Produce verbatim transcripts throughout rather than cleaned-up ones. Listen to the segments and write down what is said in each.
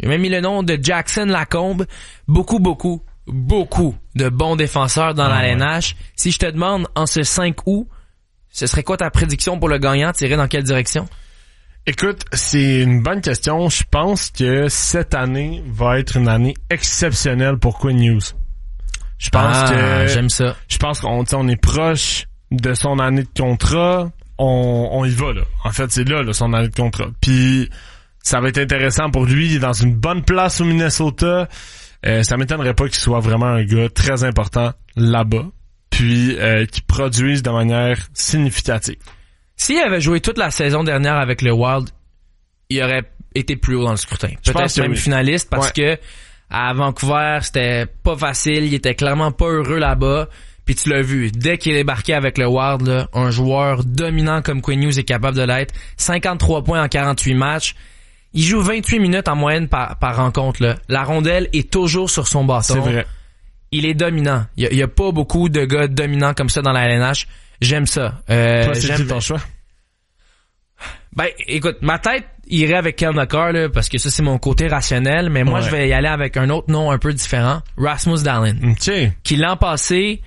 Il a même mis le nom de Jackson Lacombe. Beaucoup, beaucoup, beaucoup de bons défenseurs dans ah, la L N H. Ouais. Si je te demande, en ce cinq août, ce serait quoi ta prédiction pour le gagnant? Tirer dans quelle direction? Écoute, c'est une bonne question. Je pense que cette année va être une année exceptionnelle pour Quinn Hughes. Je pense ah, que... j'aime ça. Je pense qu'on on est proche de son année de contrat. On, on y va, là. En fait, c'est là, là, son année de contrat. Puis, ça va être intéressant pour lui. Il est dans une bonne place au Minnesota. Euh, ça m'étonnerait pas qu'il soit vraiment un gars très important là-bas. Puis, euh, qu'il produise de manière significative. S'il avait joué toute la saison dernière avec le Wild, il aurait été plus haut dans le scrutin. Peut-être même oui. finaliste parce ouais. que à Vancouver, c'était pas facile. Il était clairement pas heureux là-bas. Puis tu l'as vu, dès qu'il est débarqué avec le Wild, là, un joueur dominant comme Quinn Hughes est capable de l'être. cinquante-trois points en quarante-huit matchs. Il joue vingt-huit minutes en moyenne par, par rencontre. Là. La rondelle est toujours sur son bâton. C'est vrai. Il est dominant. Il y a, il y a pas beaucoup de gars dominants comme ça dans la L N H. J'aime ça. Euh, Toi, c'est j'aime qui ton choix? Ben, écoute, ma tête irait avec Cale Makar, là, parce que ça, c'est mon côté rationnel, mais moi, ouais. je vais y aller avec un autre nom un peu différent. Rasmus Dahlin. Okay. Qui, l'an passé,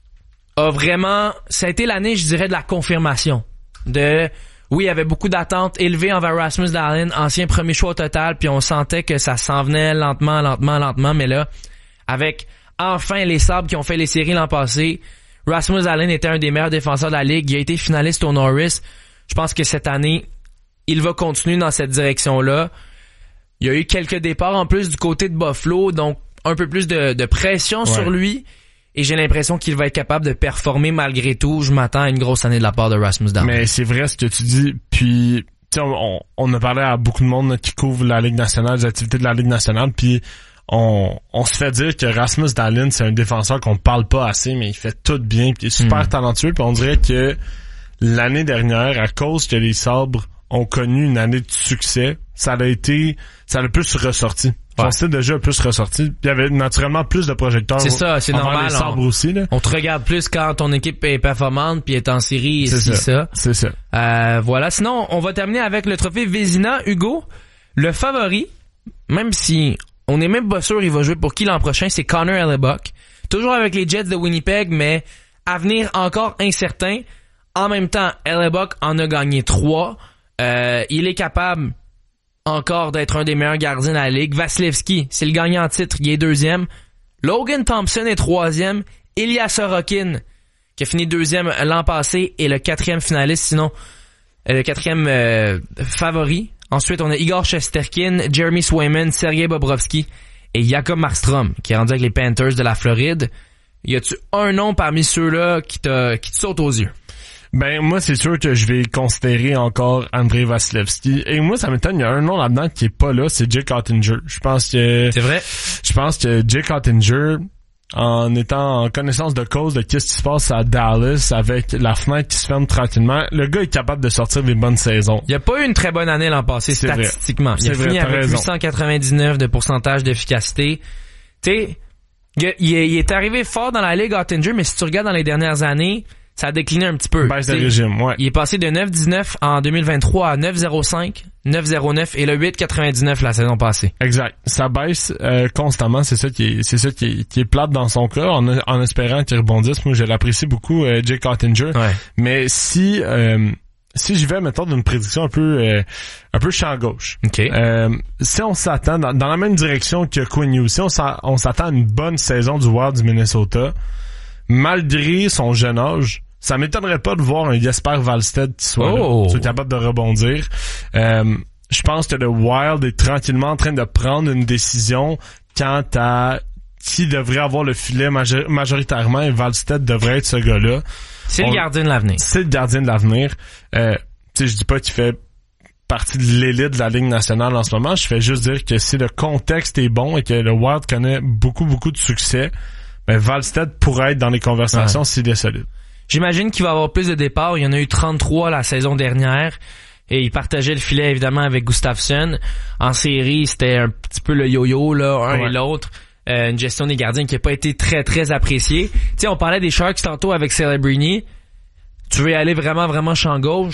a vraiment... Ça a été l'année, je dirais, de la confirmation. De... Oui, il y avait beaucoup d'attentes élevées envers Rasmus Dahlin, ancien premier choix au total, puis on sentait que ça s'en venait lentement, lentement, lentement, mais là, avec enfin les Sabres qui ont fait les séries l'an passé, Rasmus Dahlin était un des meilleurs défenseurs de la Ligue. Il a été finaliste au Norris. Je pense que cette année, il va continuer dans cette direction-là. Il y a eu quelques départs en plus du côté de Buffalo, donc un peu plus de, de pression ouais. sur lui. Et j'ai l'impression qu'il va être capable de performer malgré tout. Je m'attends à une grosse année de la part de Rasmus Dahlin. Mais c'est vrai ce que tu dis. Puis, tu sais, on, on a parlé à beaucoup de monde là, qui couvre la Ligue nationale, les activités de la Ligue nationale, puis on, on se fait dire que Rasmus Dahlin, c'est un défenseur qu'on parle pas assez, mais il fait tout bien, puis il est super mm. talentueux. Puis on dirait que l'année dernière, à cause que les Sabres ont connu une année de succès, ça a été, ça a le plus ressorti. Ouais. Son style de jeu a plus ressorti. Il y avait naturellement plus de projecteurs. C'est ça, c'est normal. Les Sabres on, aussi, là. On te regarde plus quand ton équipe est performante puis est en série. C'est ça. ça. C'est ça. Euh, voilà. Sinon, on va terminer avec le trophée Vezina. Hugo, le favori, même si on n'est même pas sûr il va jouer pour qui l'an prochain, c'est Connor Hellebuyck. Toujours avec les Jets de Winnipeg, mais avenir encore incertain. En même temps, Hellebuyck en a gagné trois. Euh, il est capable encore d'être un des meilleurs gardiens de la Ligue. Vasilevski, c'est le gagnant en titre, il est deuxième. Logan Thompson est troisième. Ilya Sorokin, qui a fini deuxième l'an passé, est le quatrième finaliste, sinon le quatrième euh, favori. Ensuite, on a Igor Shesterkin, Jeremy Swayman, Sergei Bobrovsky et Jakob Markstrom, qui est rendu avec les Panthers de la Floride. Y a-tu un nom parmi ceux-là qui te, qui te saute aux yeux? Ben, moi, c'est sûr que je vais considérer encore Andrei Vasilevski. Et moi, ça m'étonne, il y a un nom là-dedans qui est pas là, c'est Jake Oettinger. Je pense que... C'est vrai? Je pense que Jake Oettinger, en étant en connaissance de cause de qu'est-ce qui se passe à Dallas avec la fenêtre qui se ferme tranquillement, le gars est capable de sortir des bonnes saisons. Il a pas eu une très bonne année l'an passé, c'est statistiquement. Vrai. Il a c'est fini vrai, avec raison. huit cent quatre-vingt-dix-neuf de pourcentage d'efficacité. Tu sais, il, il, il est arrivé fort dans la Ligue Oettinger, mais si tu regardes dans les dernières années, ça a décliné un petit peu. Baisse de régime, ouais. Il est passé de neuf virgule dix-neuf en deux mille vingt-trois à neuf virgule zéro cinq, neuf virgule zéro neuf et le huit virgule quatre-vingt-dix-neuf la saison passée. Exact. Ça baisse euh, constamment, c'est ça qui est c'est ça qui est, qui est plate dans son cas, en, en espérant qu'il rebondisse. Moi, je l'apprécie beaucoup, euh, Jake Oettinger. Ouais. Mais si euh, si je vais, mettons, d'une prédiction un peu euh, un peu champ gauche. Okay. Euh, si on s'attend dans, dans la même direction que Quinn Hughes, si on, on s'attend à une bonne saison du Wild du Minnesota, malgré son jeune âge, ça m'étonnerait pas de voir un Jesper Wallstedt qui soit, oh. là, soit capable de rebondir. Euh, je pense que le Wild est tranquillement en train de prendre une décision quant à qui devrait avoir le filet major- majoritairement, et Wallstedt devrait être ce gars-là. C'est On, le gardien de l'avenir. C'est le gardien de l'avenir. Euh, tu sais, je dis pas qu'il fait partie de l'élite de la Ligue nationale en ce moment. Je fais juste dire que si le contexte est bon et que le Wild connaît beaucoup, beaucoup de succès, ben Wallstedt pourrait être dans les conversations ouais. s'il est solide. J'imagine qu'il va y avoir plus de départs. Il y en a eu trente-trois la saison dernière. Et il partageait le filet, évidemment, avec Gustafsson. En série, c'était un petit peu le yo-yo, là, un ouais. et l'autre. Euh, une gestion des gardiens qui n'a pas été très, très appréciée. Tu sais, on parlait des Sharks tantôt avec Celebrini. Tu veux y aller vraiment, vraiment champ gauche.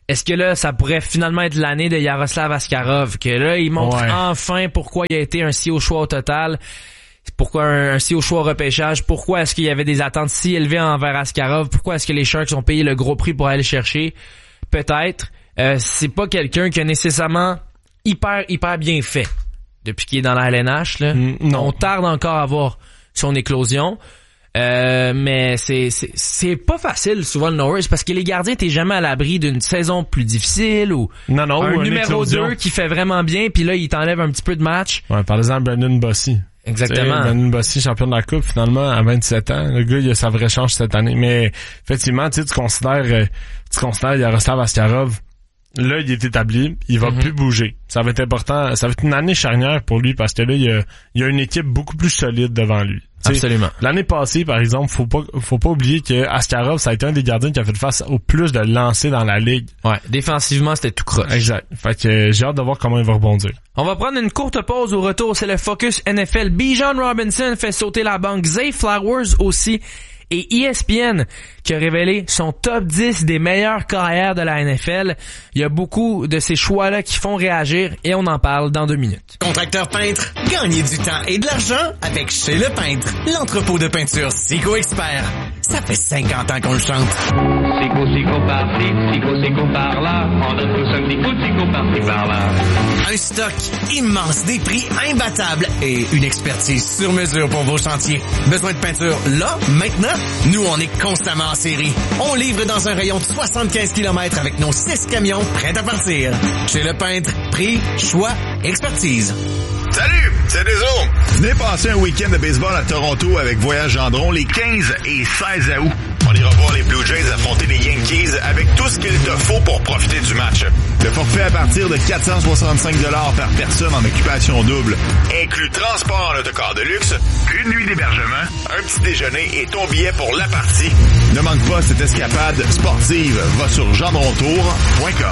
est-ce que là, ça pourrait finalement être l'année de Yaroslav Askarov, que là, il montre ouais. enfin pourquoi il a été un si haut choix au total, pourquoi un, un si haut choix au repêchage, pourquoi est-ce qu'il y avait des attentes si élevées envers Askarov, pourquoi est-ce que les Sharks ont payé le gros prix pour aller le chercher, peut-être. Euh, c'est pas quelqu'un qui a nécessairement hyper, hyper bien fait depuis qu'il est dans la L N H, là. Mm, non. On tarde encore à voir son éclosion. Euh, mais c'est, c'est, c'est pas facile souvent le Norris parce que les gardiens, t'es jamais à l'abri d'une saison plus difficile ou non, non, un ou numéro deux qui fait vraiment bien puis là il t'enlève un petit peu de match. Ouais, par exemple Brandon Bossy. Exactement. Brandon Bossy, champion de la Coupe finalement à vingt-sept ans. Le gars il a sa vraie chance cette année. Mais effectivement, tu sais, tu considères tu considères Yaroslav Askarov. Là, il est établi, il va mm-hmm. plus bouger. Ça va être important, ça va être une année charnière pour lui parce que là, il y a, il y a une équipe beaucoup plus solide devant lui. T'sais, absolument. L'année passée, par exemple, faut pas, faut pas oublier que Askarov, ça a été un des gardiens qui a fait face au plus de lancers dans la ligue. Ouais, défensivement, c'était tout croche. Exact. Fait que j'ai hâte de voir comment il va rebondir. On va prendre une courte pause. Au retour, c'est le Focus N F L. Bijan Robinson fait sauter la banque. Zay Flowers aussi. Et E S P N qui a révélé son top dix des meilleures carrières de la N F L. Il y a beaucoup de ces choix-là qui font réagir et on en parle dans deux minutes. Contracteur peintre, gagnez du temps et de l'argent avec Chez Le Peintre, l'entrepôt de peinture Sico Expert. Ça fait cinquante ans qu'on le chante. Sico, Sico par-ci, Sico, Sico par-là, on donne tous un petit coup de Sico par-ci par-là. Un stock immense, des prix imbattables et une expertise sur mesure pour vos chantiers. Besoin de peinture là, maintenant? Nous, on est constamment en série. On livre dans un rayon de soixante-quinze kilomètres avec nos six camions prêts à partir. Chez Le Peintre, prix, choix, expertise. Salut, c'est Deso. Venez passer un week-end de baseball à Toronto avec Voyage Gendron les quinze et seize août. On ira voir les Blue Jays affronter les Yankees avec tout ce qu'il te faut pour profiter du match. Le forfait à partir de quatre cent soixante-cinq dollars par personne en occupation double. Inclut transport en autocar de luxe, une nuit d'hébergement, un petit déjeuner et ton billet pour la partie. Ne manque pas cette escapade sportive. Va sur gendrontour point com.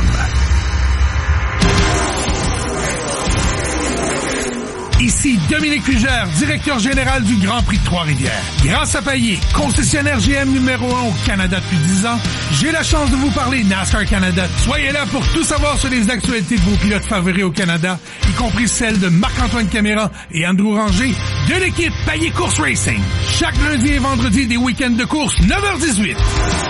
Ici Dominique Fugère, directeur général du Grand Prix de Trois-Rivières. Grâce à Payet, concessionnaire G M numéro un au Canada depuis dix ans, j'ai la chance de vous parler NASCAR Canada. Soyez là pour tout savoir sur les actualités de vos pilotes favoris au Canada, y compris celles de Marc-Antoine Caméra et Andrew Ranger de l'équipe Payet Course Racing. Chaque lundi et vendredi des week-ends de course, neuf heures dix-huit.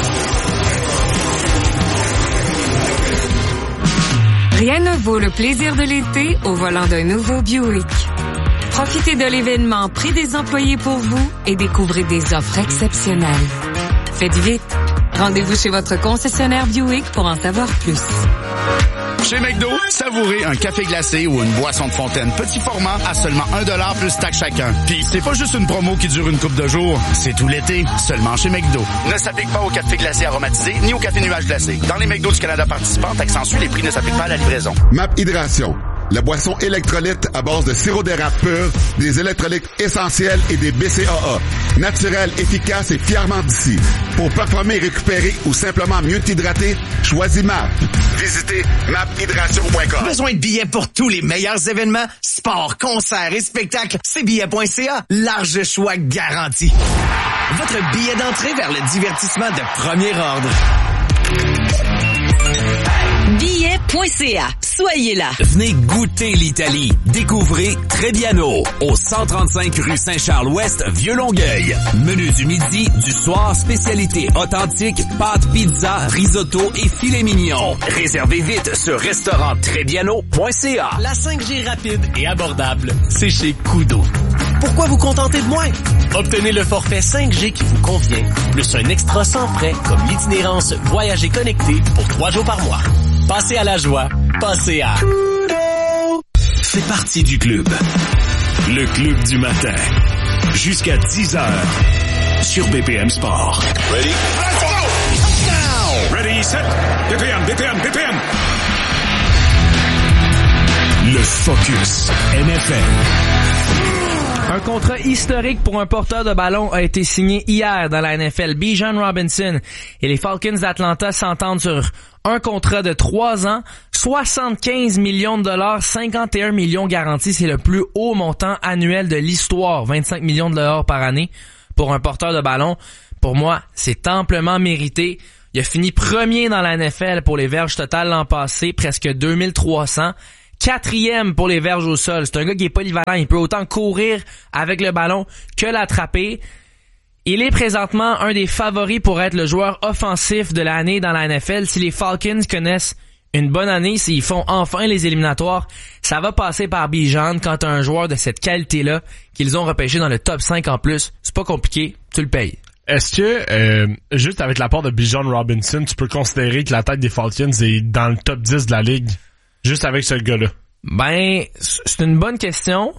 Rien ne vaut le plaisir de l'été au volant d'un nouveau Buick. Profitez de l'événement Prix des employés pour vous et découvrez des offres exceptionnelles. Faites vite. Rendez-vous chez votre concessionnaire Buick pour en savoir plus. Chez McDo, savourez un café glacé ou une boisson de fontaine petit format à seulement un dollar plus taxe chacun. Puis c'est pas juste une promo qui dure une couple de jours, c'est tout l'été, seulement chez McDo. Ne s'applique pas au café glacé aromatisé ni au café nuage glacé. Dans les McDo du Canada participants, taxe en sus, les prix ne s'appliquent pas à la livraison. Map Hydration, la boisson électrolyte à base de sirop d'érable pur, des électrolytes essentiels et des B C A A. Naturel, efficace et fièrement d'ici. Pour performer, récupérer ou simplement mieux t'hydrater, choisis M A P. Visitez map hydration point com. Besoin de billets pour tous les meilleurs événements, sports, concerts et spectacles, c'est billets point c a. Large choix garanti. Votre billet d'entrée vers le divertissement de premier ordre. billets point c a. Soyez là. Venez goûter l'Italie. Découvrez Trebbiano au cent trente-cinq rue Saint-Charles-Ouest, Vieux-Longueuil. Menu du midi, du soir, spécialité authentique, pâtes, pizza, risotto et filet mignon. Réservez vite sur restaurant trebbiano point c a. La cinq G rapide et abordable, c'est chez Kudo. Pourquoi vous contenter de moins? Obtenez le forfait cinq G qui vous convient, plus un extra sans frais comme l'itinérance Voyager connecté pour trois jours par mois. Passez à la joie, passez à Kudo. Fais partie du club. Le club du matin. Jusqu'à dix heures. Sur B P M Sport. Ready? Let's go! Ready, set. B P M, B P M, B P M. Le Focus N F L. Un contrat historique pour un porteur de ballon a été signé hier dans la N F L. Bijan Robinson et les Falcons d'Atlanta s'entendent sur un contrat de trois ans, soixante-quinze millions de dollars, cinquante et un millions garantis. C'est le plus haut montant annuel de l'histoire, vingt-cinq millions de dollars par année pour un porteur de ballon. Pour moi, c'est amplement mérité. Il Il a fini premier dans la N F L pour les verges totales l'an passé, presque deux mille trois cents. Quatrième pour les verges au sol. C'est un gars qui est polyvalent. Il peut autant courir avec le ballon que l'attraper. Il est présentement un des favoris pour être le joueur offensif de l'année dans la N F L. Si les Falcons connaissent une bonne année, s'ils font enfin les éliminatoires, ça va passer par Bijan. Quand t'as un joueur de cette qualité-là, qu'ils ont repêché dans le top cinq en plus, c'est pas compliqué, tu le payes. Est-ce que, euh, juste avec l'apport de Bijan Robinson, tu peux considérer que la tête des Falcons est dans le top dix de la ligue, juste avec ce gars-là? Ben, c'est une bonne question.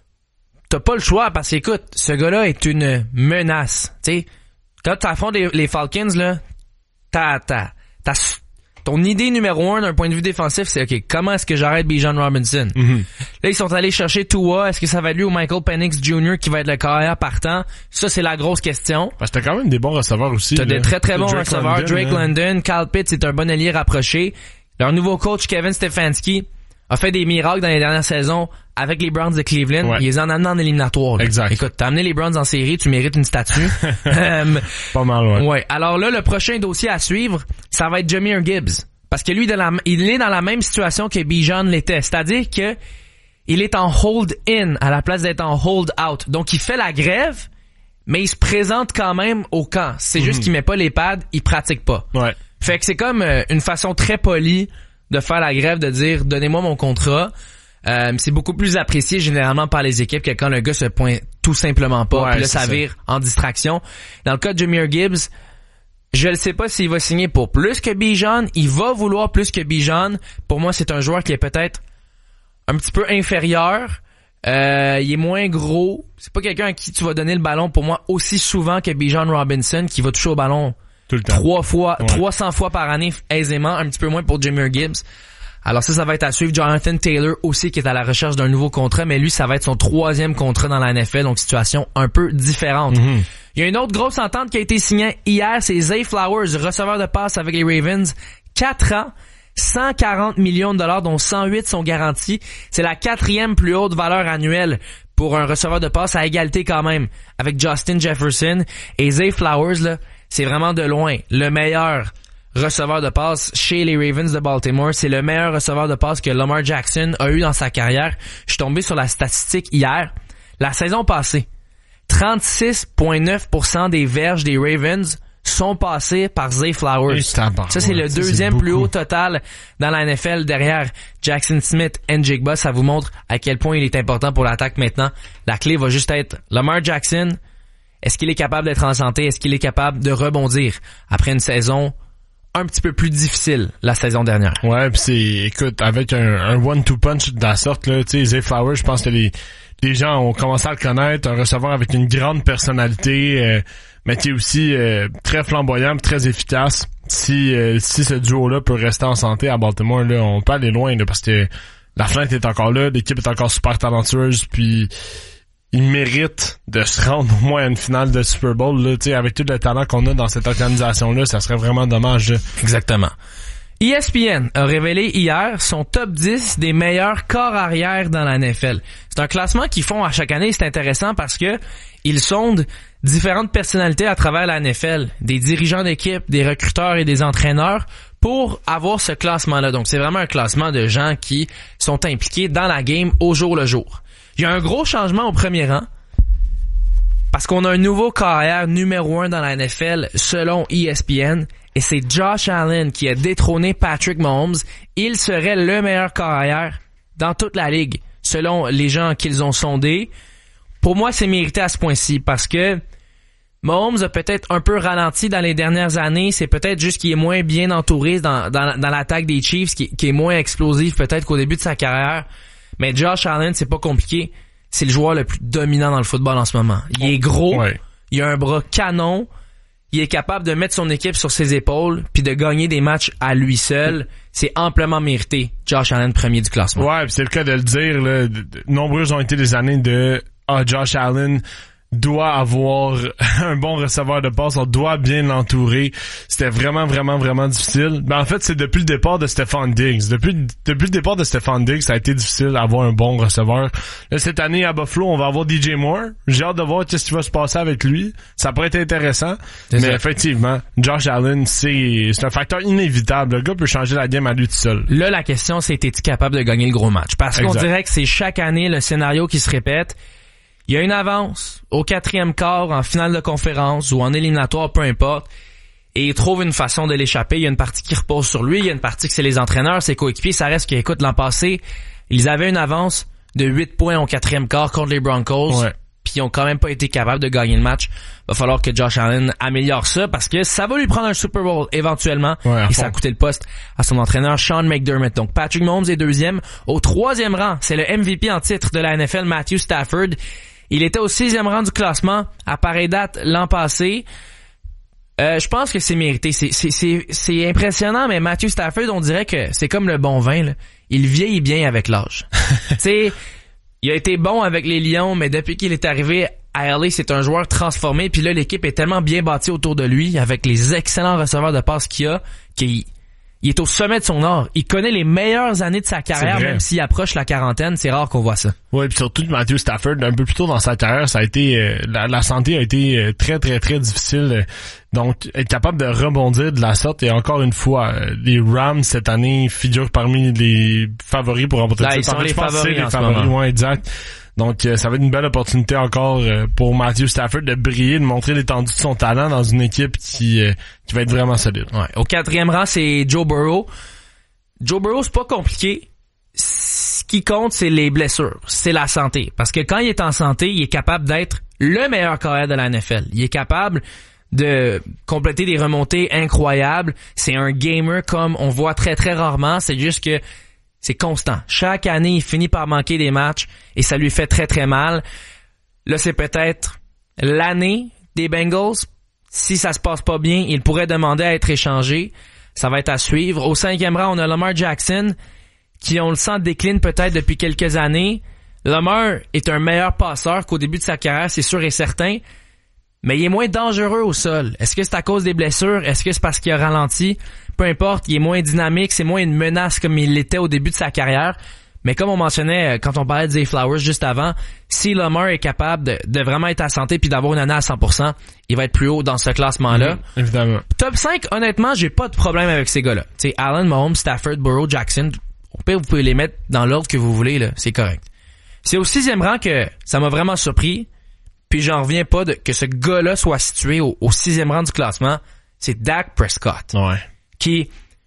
T'as pas le choix parce qu'écoute, ce gars-là est une menace. Tu sais, quand t'affrontes les, les Falcons, là, t'as, t'as, t'as, ton idée numéro un d'un point de vue défensif, c'est OK, comment est-ce que j'arrête Bijan Robinson? Mm-hmm. Là, ils sont allés chercher Tua. Est-ce que ça va être lui ou Michael Penix junior qui va être le carrière partant? Ça, c'est la grosse question. Parce que t'as quand même des bons receveurs aussi. T'as là. des très très bons Drake receveurs. London, Drake hein. London, Kyle Pitts est un bon allié rapproché. Leur nouveau coach, Kevin Stefanski, a fait des miracles dans les dernières saisons avec les Browns de Cleveland. Ouais. Ils les ont amenés en éliminatoire. Là. Exact. Écoute, t'as amené les Browns en série, tu mérites une statue. um, Pas mal, ouais. Ouais. Alors là, le prochain dossier à suivre, ça va être Jahmyr Gibbs. Parce que lui, de la, il est dans la même situation que Bijan l'était. C'est-à-dire que il est en hold-in à la place d'être en hold-out. Donc, il fait la grève, mais il se présente quand même au camp. C'est mm-hmm. juste qu'il met pas les pads, il pratique pas. Ouais. Fait que c'est comme euh, une façon très polie de faire la grève, de dire « Donnez-moi mon contrat ». Euh, c'est beaucoup plus apprécié généralement par les équipes que quand le gars se pointe tout simplement pas. Ouais, puis là, ça, ça vire en distraction. Dans le cas de Jahmyr Gibbs, je ne sais pas s'il va signer pour plus que Bijan. Il va vouloir plus que Bijan. Pour moi, c'est un joueur qui est peut-être un petit peu inférieur. Euh, il est moins gros. C'est pas quelqu'un à qui tu vas donner le ballon pour moi aussi souvent que Bijan Robinson qui va toucher au ballon tout le temps. Trois fois, ouais. trois cents fois par année aisément, un petit peu moins pour Jahmyr Gibbs. Alors ça, ça va être à suivre. Jonathan Taylor aussi qui est à la recherche d'un nouveau contrat, mais lui, ça va être son troisième contrat dans la N F L, donc situation un peu différente. Mm-hmm. Il y a une autre grosse entente qui a été signée hier, c'est Zay Flowers, receveur de passe avec les Ravens. Quatre ans, cent quarante millions de dollars, dont cent huit sont garantis. C'est la quatrième plus haute valeur annuelle pour un receveur de passe à égalité quand même avec Justin Jefferson. Et Zay Flowers, là, c'est vraiment de loin le meilleur receveur de passe chez les Ravens de Baltimore. C'est le meilleur receveur de passe que Lamar Jackson a eu dans sa carrière. Je suis tombé sur la statistique hier. La saison passée, trente-six virgule neuf pour cent des verges des Ravens sont passées par Zay Flowers. Ça, c'est le deuxième plus haut total dans la N F L derrière Jackson Smith et Njigba. Ça vous montre à quel point il est important pour l'attaque maintenant. La clé va juste être Lamar Jackson. Est-ce qu'il est capable d'être en santé? Est-ce qu'il est capable de rebondir après une saison un petit peu plus difficile la saison dernière? Ouais, pis c'est, écoute, avec un, un one-two punch de la sorte, là, tu sais, Zay Flowers, je pense que les, les gens ont commencé à le connaître, un receveur avec une grande personnalité, euh, mais qui est aussi euh, très flamboyant, très efficace. Si euh, si ce duo-là peut rester en santé à Baltimore, là, on peut aller loin, là, parce que la fenêtre est encore là, l'équipe est encore super talentueuse, puis il mérite de se rendre au moins à une finale de Super Bowl, là, tu sais, avec tout le talent qu'on a dans cette organisation-là, ça serait vraiment dommage. Là. Exactement. E S P N a révélé hier son top dix des meilleurs corps arrière dans la N F L. C'est un classement qu'ils font à chaque année, c'est intéressant parce que ils sondent différentes personnalités à travers la N F L, des dirigeants d'équipe, des recruteurs et des entraîneurs pour avoir ce classement-là. Donc c'est vraiment un classement de gens qui sont impliqués dans la game au jour le jour. Il y a un gros changement au premier rang parce qu'on a un nouveau carrière numéro un dans la N F L selon E S P N et c'est Josh Allen qui a détrôné Patrick Mahomes. Il serait le meilleur carrière dans toute la ligue selon les gens qu'ils ont sondés. Pour moi, c'est mérité à ce point-ci parce que Mahomes a peut-être un peu ralenti dans les dernières années. C'est peut-être juste qu'il est moins bien entouré dans, dans, dans l'attaque des Chiefs, qui, qui est moins explosif peut-être qu'au début de sa carrière. Mais Josh Allen, c'est pas compliqué. C'est le joueur le plus dominant dans le football en ce moment. Il est gros, ouais. Il a un bras canon, il est capable de mettre son équipe sur ses épaules puis de gagner des matchs à lui seul. C'est amplement mérité. Josh Allen, premier du classement. Ouais, pis c'est le cas de le dire. Là. Nombreuses ont été des années de « Ah, Josh Allen doit avoir un bon receveur de passe, on doit bien l'entourer. C'était vraiment, vraiment, vraiment difficile. Ben, en fait, c'est depuis le départ de Stephon Diggs. Depuis, depuis le départ de Stephon Diggs, ça a été difficile d'avoir un bon receveur. Là, cette année, à Buffalo, on va avoir D J Moore. J'ai hâte de voir qu'est-ce qui va se passer avec lui. Ça pourrait être intéressant. C'est mais ça. Effectivement, Josh Allen, c'est, c'est un facteur inévitable. Le gars peut changer la game à lui tout seul. Là, la question, c'est, es-tu capable de gagner le gros match? Parce exact. Qu'on dirait que c'est chaque année le scénario qui se répète. Il y a une avance au quatrième quart, en finale de conférence ou en éliminatoire, peu importe, et il trouve une façon de l'échapper. Il y a une partie qui repose sur lui, il y a une partie que c'est les entraîneurs, ses coéquipiers. Ça reste qu'écoute, l'an passé, ils avaient une avance de huit points au quatrième quart contre les Broncos, ouais. Puis ils ont quand même pas été capables de gagner le match. Va falloir que Josh Allen améliore ça parce que ça va lui prendre un Super Bowl éventuellement, ouais, et ça a coûté le poste à son entraîneur Sean McDermott. Donc Patrick Mahomes est deuxième. Au troisième rang, c'est le M V P en titre de la N F L, Matthew Stafford. Il était au sixième rang du classement à pareille date l'an passé. Euh, je pense que c'est mérité. C'est, c'est, c'est, c'est impressionnant, mais Matthew Stafford, on dirait que c'est comme le bon vin, là. Il vieillit bien avec l'âge. Tu sais, il a été bon avec les Lions, mais depuis qu'il est arrivé à L A, c'est un joueur transformé. Puis là, l'équipe est tellement bien bâtie autour de lui, avec les excellents receveurs de passe qu'il a, qu'il il est au sommet de son art. Il connaît les meilleures années de sa carrière, même s'il approche la quarantaine. C'est rare qu'on voit ça. Oui, puis surtout Matthew Stafford, un peu plus tôt dans sa carrière, ça a été euh, la, la santé a été euh, très, très, très difficile. Donc, être capable de rebondir de la sorte, et encore une fois, euh, les Rams, cette année, figurent parmi les favoris pour remporter le titre. Ils sont les favoris en ce moment. Ouais, exact. Donc, euh, ça va être une belle opportunité encore euh, pour Matthew Stafford de briller, de montrer l'étendue de son talent dans une équipe qui euh, qui va être vraiment solide. Ouais. Au quatrième rang, c'est Joe Burrow. Joe Burrow, c'est pas compliqué. Ce qui compte, c'est les blessures, c'est la santé. Parce que quand il est en santé, il est capable d'être le meilleur carrière de la N F L. Il est capable de compléter des remontées incroyables. C'est un gamer comme on voit très très rarement. C'est juste que c'est constant. Chaque année, il finit par manquer des matchs et ça lui fait très très mal. Là, c'est peut-être l'année des Bengals. Si ça se passe pas bien, il pourrait demander à être échangé. Ça va être à suivre. Au cinquième rang, on a Lamar Jackson, qui, on le sent, décline peut-être depuis quelques années. Lamar est un meilleur passeur qu'au début de sa carrière, c'est sûr et certain. Mais il est moins dangereux au sol. Est-ce que c'est à cause des blessures? Est-ce que c'est parce qu'il a ralenti? Peu importe, il est moins dynamique, c'est moins une menace comme il l'était au début de sa carrière. Mais comme on mentionnait quand on parlait de Zay Flowers juste avant, si Lamar est capable de, de vraiment être à santé puis d'avoir une année à cent pour cent, il va être plus haut dans ce classement-là. Mmh, évidemment. Top cinq, honnêtement, j'ai pas de problème avec ces gars-là. Tu sais, Allen, Mahomes, Stafford, Burrow, Jackson, au pire, vous pouvez les mettre dans l'ordre que vous voulez, là, c'est correct. C'est au sixième rang que ça m'a vraiment surpris. Puis j'en reviens pas de que ce gars-là soit situé au, au sixième rang du classement. C'est Dak Prescott. Ouais. Qui,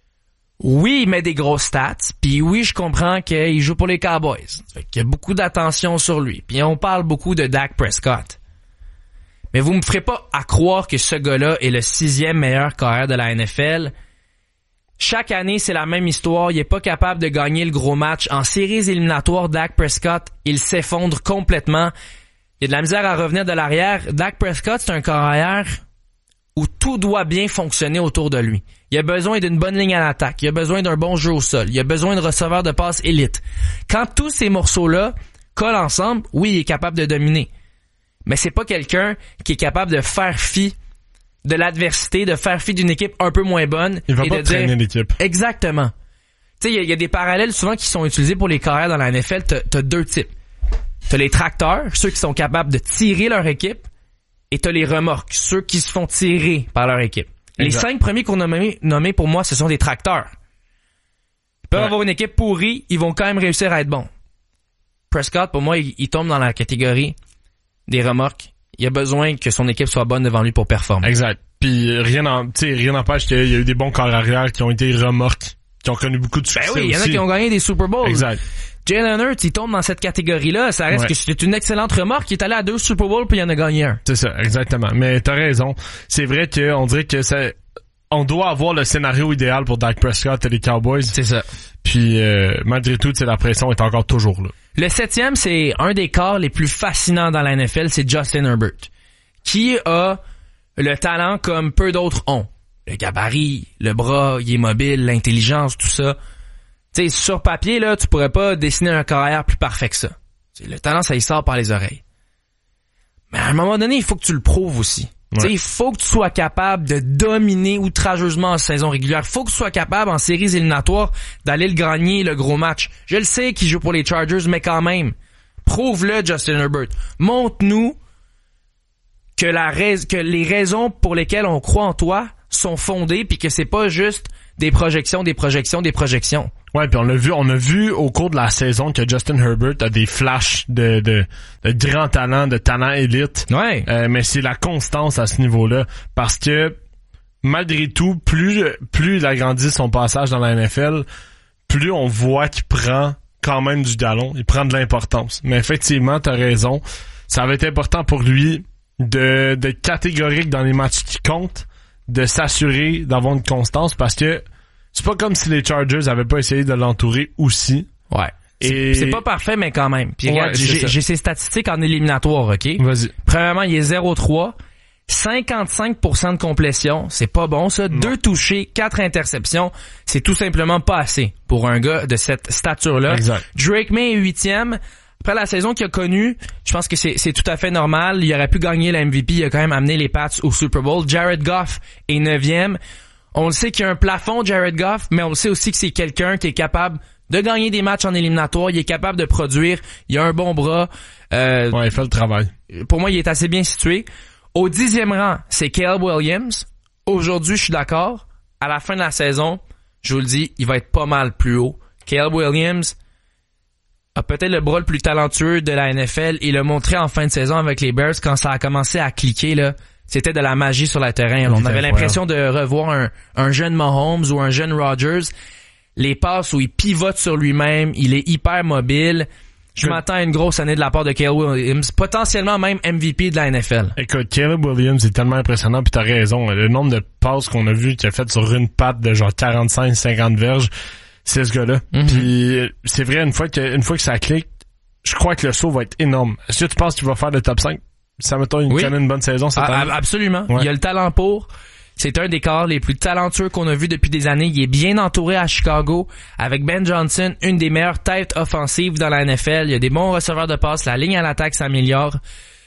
oui, il met des grosses stats. Puis oui, je comprends qu'il joue pour les Cowboys. Fait qu'il y a beaucoup d'attention sur lui. Puis on parle beaucoup de Dak Prescott. Mais vous me ferez pas à croire que ce gars-là est le sixième meilleur carrière de la N F L. Chaque année, c'est la même histoire. Il est pas capable de gagner le gros match. En séries éliminatoires, Dak Prescott, il s'effondre complètement. Il y a de la misère à revenir de l'arrière. Dak Prescott, c'est un carrière où tout doit bien fonctionner autour de lui. Il a besoin d'une bonne ligne à l'attaque. Il a besoin d'un bon jeu au sol. Il a besoin de receveurs de passe élite. Quand tous ces morceaux-là collent ensemble, oui, il est capable de dominer. Mais c'est pas quelqu'un qui est capable de faire fi de l'adversité, de faire fi d'une équipe un peu moins bonne. Il va et pas de traîner dire... l'équipe. Exactement. Tu sais, il y, y a des parallèles souvent qui sont utilisés pour les carrières dans la N F L. T'as, t'as deux types. T'as les tracteurs, ceux qui sont capables de tirer leur équipe, et t'as les remorques, ceux qui se font tirer par leur équipe. Exact. Les cinq premiers qu'on a nommés, nommés pour moi, ce sont des tracteurs. Ils peuvent ouais. avoir une équipe pourrie, ils vont quand même réussir à être bons. Prescott, pour moi, il, il tombe dans la catégorie des remorques. Il a besoin que son équipe soit bonne devant lui pour performer. Exact. Puis rien n'en, tu sais, rien n'empêche qu'il y a eu des bons corps arrière qui ont été remorques, qui ont connu beaucoup de succès. Ben oui, il y en a aussi. qui ont gagné des Super Bowls. Exact. Jalen Hurts, il tombe dans cette catégorie-là. Ça reste ouais. que c'est une excellente remorque. Il est allé à deux Super Bowls puis il en a gagné un. C'est ça, exactement. Mais t'as raison. C'est vrai qu'on dirait que ça, on doit avoir le scénario idéal pour Dak Prescott et les Cowboys. C'est ça. Puis euh, malgré tout, la pression est encore toujours là. Le septième, c'est un des corps les plus fascinants dans la N F L, c'est Justin Herbert, qui a le talent comme peu d'autres ont. Le gabarit, le bras, il est mobile, l'intelligence, tout ça. Tu sais, sur papier, là, tu pourrais pas dessiner un carrière plus parfait que ça. T'sais, le talent, ça y sort par les oreilles. Mais à un moment donné, il faut que tu le prouves aussi. Ouais. Il faut que tu sois capable de dominer outrageusement en saison régulière. Il faut que tu sois capable en séries éliminatoires d'aller le gagner, le gros match. Je le sais qu'il joue pour les Chargers, mais quand même, prouve-le, Justin Herbert. Montre-nous que, la rais- que les raisons pour lesquelles on croit en toi sont fondées, puis que c'est pas juste des projections, des projections, des projections. Ouais, puis on l'a vu, on a vu au cours de la saison que Justin Herbert a des flashs de de, de grands talents, de talents élites. Ouais. Euh, mais c'est la constance à ce niveau-là, parce que malgré tout, plus plus il agrandit son passage dans la N F L, plus on voit qu'il prend quand même du galon, il prend de l'importance. Mais effectivement, t'as raison, ça va être important pour lui de d'être catégorique dans les matchs qui comptent, de s'assurer d'avoir une constance, parce que c'est pas comme si les Chargers avaient pas essayé de l'entourer aussi. Ouais. Et... C'est pas parfait, mais quand même. Puis regarde, ouais, j'ai, j'ai ses statistiques en éliminatoire, OK? Vas-y. Premièrement, il est zéro trois. cinquante-cinq pour cent de complétion. C'est pas bon, ça. Non. Deux touchés, quatre interceptions. C'est tout simplement pas assez pour un gars de cette stature-là. Exact. Drake May est huitième. Après la saison qu'il a connue, je pense que c'est, c'est tout à fait normal. Il aurait pu gagner la M V P. Il a quand même amené les Pats au Super Bowl. Jared Goff est neuvième. On le sait qu'il y a un plafond, Jared Goff, mais on le sait aussi que c'est quelqu'un qui est capable de gagner des matchs en éliminatoire. Il est capable de produire. Il a un bon bras. Euh, ouais, il fait le travail. Pour moi, il est assez bien situé. Au dixième rang, c'est Caleb Williams. Aujourd'hui, je suis d'accord. À la fin de la saison, je vous le dis, il va être pas mal plus haut. Caleb Williams a peut-être le bras le plus talentueux de la N F L. Il l'a montré en fin de saison avec les Bears quand ça a commencé à cliquer, là. C'était de la magie sur le terrain. On avait l'impression de revoir un, un jeune Mahomes ou un jeune Rodgers. Les passes où il pivote sur lui-même, il est hyper mobile. Je m'attends à une grosse année de la part de Caleb Williams, potentiellement même M V P de la N F L. Écoute, Caleb Williams est tellement impressionnant, puis t'as raison. Le nombre de passes qu'on a vu qu'il a fait sur une patte de genre quarante-cinq cinquante verges, c'est ce gars-là. Mm-hmm. Puis c'est vrai, une fois que une fois que ça clique, je crois que le saut va être énorme. Est-ce que tu penses qu'il va faire le top cinq? Ça mettons une, oui. une bonne saison cette ah, année? Absolument. Ouais. Il a le talent pour. C'est un des corps les plus talentueux qu'on a vu depuis des années. Il est bien entouré à Chicago avec Ben Johnson, une des meilleures têtes offensives dans la N F L. Il y a des bons receveurs de passe. La ligne à l'attaque s'améliore.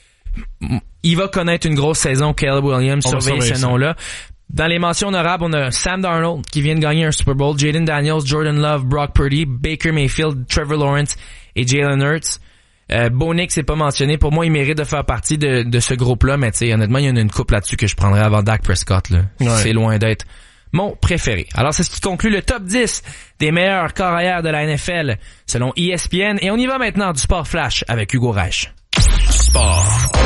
Il va connaître une grosse saison, Caleb Williams. Surveille ce nom-là. Dans les mentions honorables, on a Sam Darnold qui vient de gagner un Super Bowl, Jaden Daniels, Jordan Love, Brock Purdy, Baker Mayfield, Trevor Lawrence et Jalen Hurts. Euh, Bo Nix c'est pas mentionné. Pour moi, il mérite de faire partie de, de ce groupe-là, mais tu sais, honnêtement, il y en a une couple là-dessus que je prendrais avant Dak Prescott, là. Ouais. C'est loin d'être mon préféré. Alors, c'est ce qui conclut le top dix des meilleurs corps arrière de la N F L, selon E S P N. Et on y va maintenant du Sport Flash avec Hugo Reich. Sport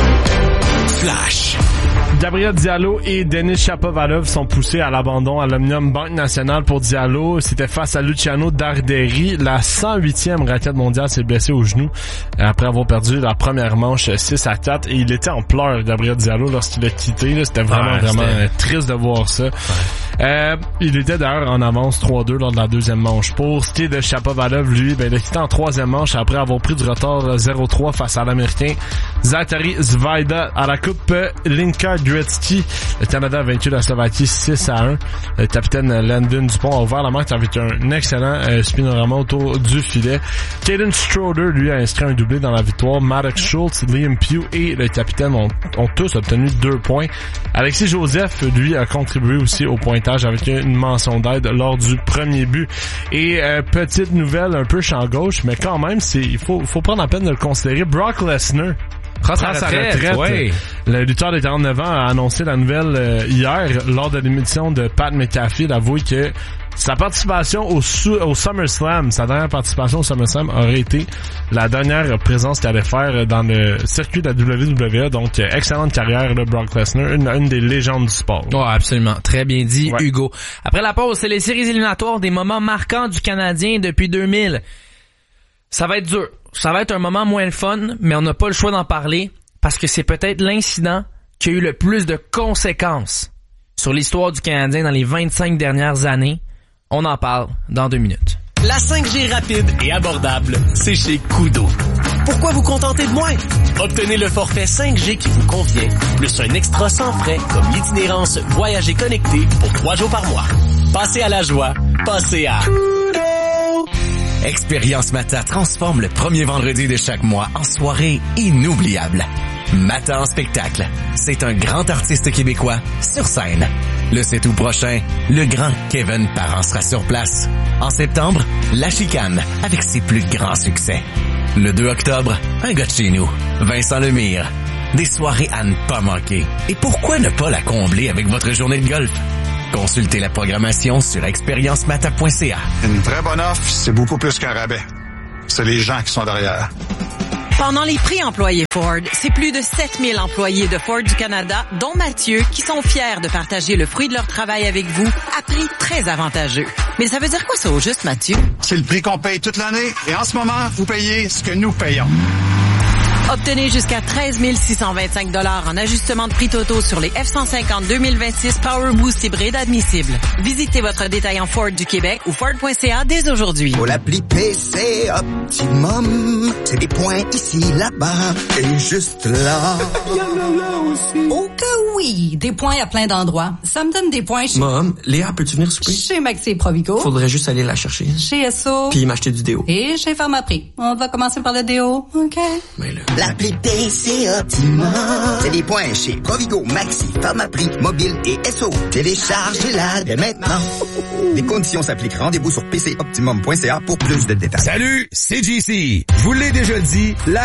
Flash. Gabriel Diallo et Denis Shapovalov sont poussés à l'abandon à l'Omnium Banque Nationale. Pour Diallo, c'était face à Luciano Darderi. La cent huitième raquette mondiale s'est blessée au genou après avoir perdu la première manche six à quatre. Et il était en pleurs, Gabriel Diallo, lorsqu'il a quitté. Là, c'était vraiment, ouais, vraiment c'était... triste de voir ça. Ouais. Euh, il était d'ailleurs en avance trois deux lors de la deuxième manche. Pour ce qui est de Shapovalov, lui, ben, il a quitté en troisième manche après avoir pris du retard zéro trois face à l'Américain Zachary Zvaida à la Coupe Linka Gretzky. Le Canada a vaincu la Slovaquie six à un. Le capitaine Landon Dupont a ouvert la marque avec un excellent euh, spinorama autour du filet. Caden Schroeder, lui, a inscrit un doublé dans la victoire. Maddox Schultz, Liam Pugh et le capitaine ont, ont tous obtenu deux points. Alexis Joseph, lui, a contribué aussi au pointage avec une mention d'aide lors du premier but. Et euh, petite nouvelle un peu champ gauche, mais quand même, c'est il faut, faut prendre la peine de le considérer. Brock Lesnar prend sa retraite. retraite. Ouais. Le lutteur de quarante-neuf ans a annoncé la nouvelle euh, hier lors de l'émission de Pat McAfee. Il a avoué que sa participation au, au SummerSlam, sa dernière participation au SummerSlam aurait été la dernière présence qu'il allait faire dans le circuit de la W W E. Donc, excellente carrière, là, Brock Lesnar, une, une des légendes du sport. Oh, absolument. Très bien dit, ouais. Hugo. Après la pause, c'est les séries éliminatoires, des moments marquants du Canadien depuis deux mille. Ça va être dur. Ça va être un moment moins le fun, mais on n'a pas le choix d'en parler parce que c'est peut-être l'incident qui a eu le plus de conséquences sur l'histoire du Canadien dans les vingt-cinq dernières années. On en parle dans deux minutes. La cinq G rapide et abordable, c'est chez Koodo. Pourquoi vous contenter de moins? Obtenez le forfait cinq G qui vous convient, plus un extra sans frais comme l'itinérance Voyager connecté pour trois jours par mois. Passez à la joie, passez à Koodo! Expérience Mata transforme le premier vendredi de chaque mois en soirée inoubliable. Mata en spectacle. C'est un grand artiste québécois sur scène. Le sept août prochain, le grand Kevin Parent sera sur place. En septembre, La Chicane avec ses plus grands succès. Le deux octobre, un gars de chez nous, Vincent Lemire. Des soirées à ne pas manquer. Et pourquoi ne pas la combler avec votre journée de golf? Consultez la programmation sur expérience mata point c a. Une très bonne offre, c'est beaucoup plus qu'un rabais. C'est les gens qui sont derrière. Pendant les prix employés Ford, c'est plus de sept mille employés de Ford du Canada, dont Mathieu, qui sont fiers de partager le fruit de leur travail avec vous à prix très avantageux. Mais ça veut dire quoi ça au juste, Mathieu? C'est le prix qu'on paye toute l'année et en ce moment, vous payez ce que nous payons. Obtenez jusqu'à treize mille six cent vingt-cinq dollars en ajustement de prix totaux sur les F cent cinquante deux mille vingt-six Power Boost hybrides admissibles. Visitez votre détaillant Ford du Québec ou Ford point c a dès aujourd'hui. Pour l'appli P C Optimum, c'est des points ici, là-bas et juste là. Oh que oui, des points à plein d'endroits. Ça me donne des points chez... Mom, Léa, peux-tu venir souper? Chez Maxi Provigo. Faudrait juste aller la chercher. Chez S O. Puis m'acheter du déo. Et chez Pharmaprix. On va commencer par le déo, OK? Mais là... L'appli P C Optimum, c'est des points chez Provigo, Maxi, Pharmaprix, Mobile et S O. Téléchargez-la dès maintenant. Les conditions s'appliquent. Rendez-vous sur p c optimum point c a pour plus de détails. Salut, c'est J C. Je vous l'ai déjà dit, la